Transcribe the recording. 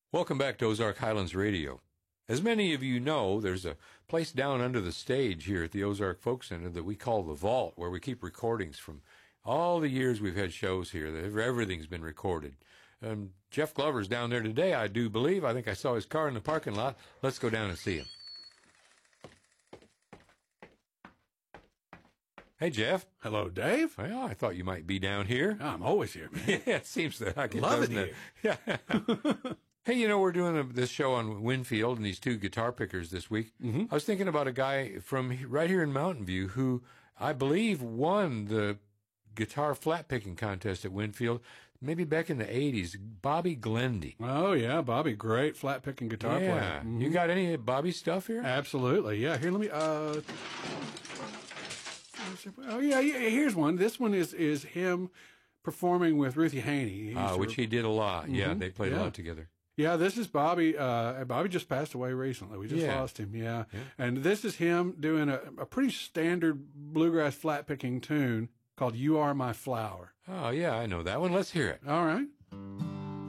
Welcome back to Ozark Highlands Radio. As many of you know, there's a place down under the stage here at the Ozark Folk Center that we call the Vault, where we keep recordings from all the years we've had shows here. Everything's been recorded. Jeff Glover's down there today, I do believe. I think I saw his car in the parking lot. Let's go down and see him. Hey, Jeff. Hello, Dave. Well, I thought you might be down here. I'm always here, man. Yeah, it seems that I can. Love it here. Yeah. Hey, we're doing this show on Winfield and these two guitar pickers this week. I was thinking about a guy from right here in Mountain View who I believe won the guitar flat picking contest at Winfield, maybe back in the 80s, Bobby Glendy. Oh, yeah, Bobby, great flat picking guitar player. Yeah. You got any of Bobby's stuff here? Absolutely, yeah. Here, let me, oh, yeah, here's one. This one is him performing with Ruthie Haney. Which he did a lot. Yeah, they played a lot together. Yeah, this is Bobby. Bobby just passed away recently. We just lost him, yeah. And this is him doing a pretty standard bluegrass flat picking tune called You Are My Flower. Oh, yeah, I know that one. Let's hear it. All right.